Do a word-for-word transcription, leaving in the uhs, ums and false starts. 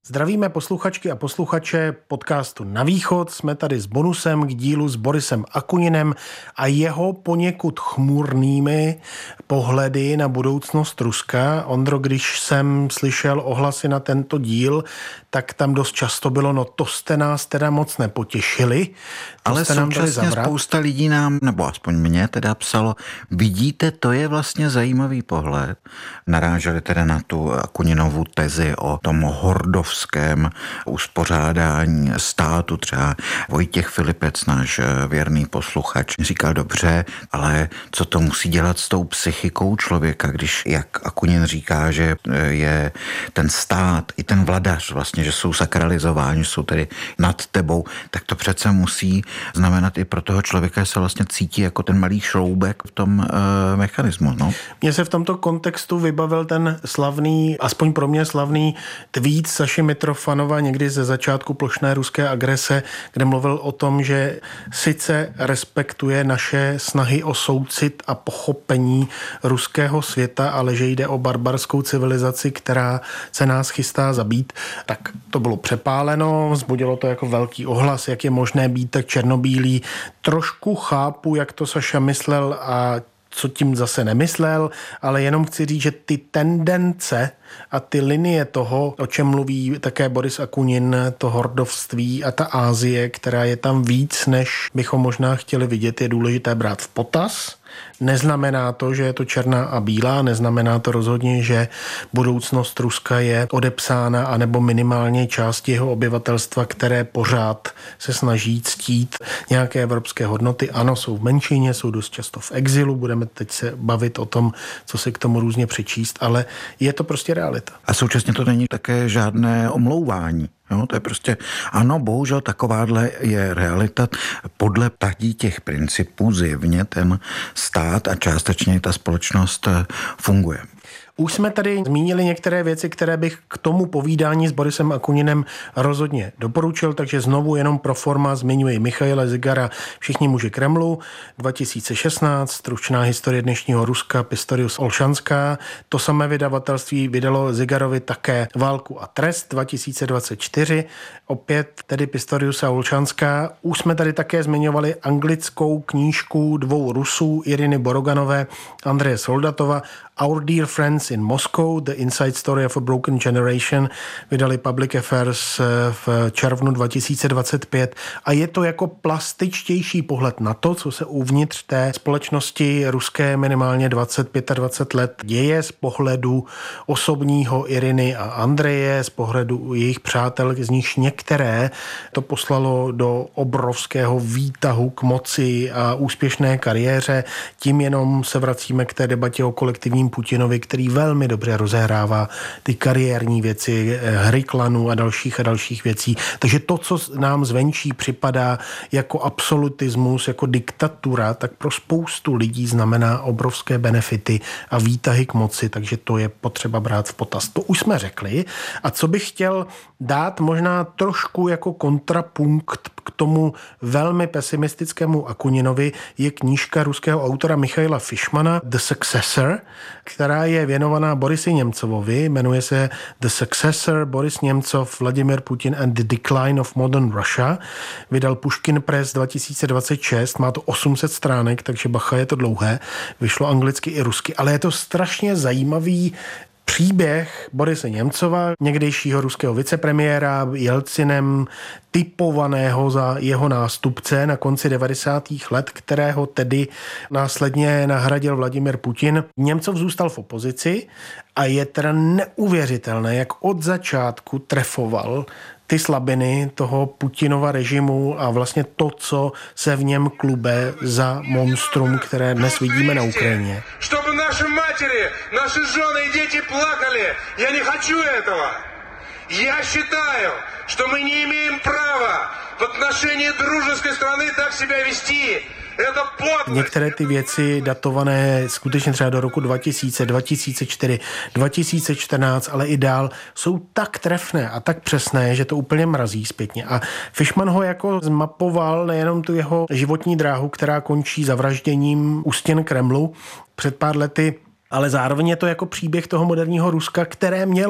Zdravíme posluchačky a posluchače podcastu Na východ. Jsme tady s bonusem k dílu s Borisem Akuninem a jeho poněkud chmurnými pohledy na budoucnost Ruska. Ondro, když jsem slyšel ohlasy na tento díl, tak tam dost často bylo, no to jste nás teda moc nepotěšili. Ale současně spousta lidí nám, nebo aspoň mě teda psalo, vidíte, to je vlastně zajímavý pohled. Naráželi teda na tu Akuninovu tezi o tom hordovském uspořádání státu. Třeba Vojtěch Filipec, náš věrný posluchač, říkal dobře, ale co to musí dělat s tou psychikou člověka, když, jak Akunin říká, že je ten stát i ten vladař vlastně, že jsou sakralizováni, jsou tedy nad tebou, tak to přece musí znamenat i pro toho člověka, že se vlastně cítí jako ten malý šroubek v tom e, mechanismu. No? Mně se v tomto kontextu vybavil ten slavný, aspoň pro mě slavný tweet Saši Mitrofanova někdy ze začátku plošné ruské agrese, kde mluvil o tom, že sice respektuje naše snahy o soucit a pochopení ruského světa, ale že jde o barbarskou civilizaci, která se nás chystá zabít, tak to bylo přepáleno, vzbudilo to jako velký ohlas, jak je možné být tak černobílý. Trošku chápu, jak to Saša myslel a co tím zase nemyslel, ale jenom chci říct, že ty tendence a ty linie toho, o čem mluví také Boris Akunin, to hordovství a ta Asie, která je tam víc, než bychom možná chtěli vidět, je důležité brát v potaz. Neznamená to, že je to černá a bílá, neznamená to rozhodně, že budoucnost Ruska je odepsána, anebo minimálně část jeho obyvatelstva, které pořád se snaží ctít nějaké evropské hodnoty. Ano, jsou v menšině, jsou dost často v exilu, budeme teď se bavit o tom, co si k tomu různě přečíst, ale je to prostě realita. A současně to není také žádné omlouvání. Jo, to je prostě, ano, bohužel takováhle je realita. Podle tady těch principů zjevně ten stát a částečně ta společnost funguje. Už jsme tady zmínili některé věci, které bych k tomu povídání s Borisem Akuninem rozhodně doporučil, takže znovu jenom pro forma zmiňuji Michaila Zigara, Všichni muži Kremlu, dva tisíce šestnáct, Stručná historie dnešního Ruska, Pistorius Olšanská. To samé vydavatelství vydalo Zigarovi také Válku a trest dva tisíce dvacet čtyři, opět tedy Pistoriusa Olšanská. Už jsme tady také zmiňovali anglickou knížku dvou Rusů, Iriny Boroganové, Andreje Soldatova, Our Dear Friends in Moscow, The Inside Story of a Broken Generation, vydali Public Affairs v červnu dva tisíce dvacet pět a je to jako plastičtější pohled na to, co se uvnitř té společnosti ruské minimálně dvacet dvacet pět let děje z pohledu osobního Iriny a Andreje, z pohledu jejich přátel, z nichž některé to poslalo do obrovského výtahu k moci a úspěšné kariéře. Tím jenom se vracíme k té debatě o kolektivním Putinovi, který velmi dobře rozehrává ty kariérní věci, hry klanů a dalších a dalších věcí. Takže to, co nám zvenčí připadá jako absolutismus, jako diktatura, tak pro spoustu lidí znamená obrovské benefity a výtahy k moci, takže to je potřeba brát v potaz. To už jsme řekli. A co bych chtěl dát možná trošku jako kontrapunkt k tomu velmi pesimistickému Akuninovi, je knížka ruského autora Michaila Fischmana The Successor, která je věnovaná Borisi Němcovovi, jmenuje se The Successor, Boris Němcov, Vladimir Putin and the Decline of Modern Russia. Vydal Pushkin Press dva tisíce dvacet šest, má to osm set stránek, takže bacha, je to dlouhé, vyšlo anglicky i rusky, ale je to strašně zajímavý příběh Borise Němcova, někdejšího ruského vicepremiéra, Jelcinem typovaného za jeho nástupce na konci devadesátých let, kterého tedy následně nahradil Vladimir Putin. Němcov zůstal v opozici a je teda neuvěřitelné, jak od začátku trefoval ty slabiny toho Putinova režimu a vlastně to, co se v něm klube za monstrum, které dnes vidíme na Ukrajině. Чтобы наши матери, наши жены и дети плакали. Я не хочу этого. Я считаю, что мы не имеем права в отношении дружеской страны так себя вести. Některé ty věci datované skutečně třeba do roku dva tisíce, dva tisíce čtyři, dva tisíce čtrnáct, ale i dál, jsou tak trefné a tak přesné, že to úplně mrazí zpětně. A Fischman ho jako zmapoval nejenom tu jeho životní dráhu, která končí zavražděním u stěn Kremlu před pár lety, ale zároveň je to jako příběh toho moderního Ruska, které mělo